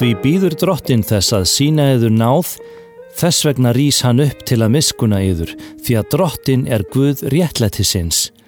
Því býður drottinn þess að sýna yður náð, þess vegna rís hann upp til að miskunna yður, því að drottinn er Guð réttlætisins.